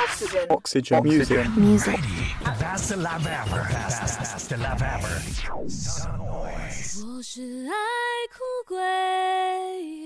Oxygen. Music. Music. That's the love ever. That's the love ever. 我是爱哭鬼。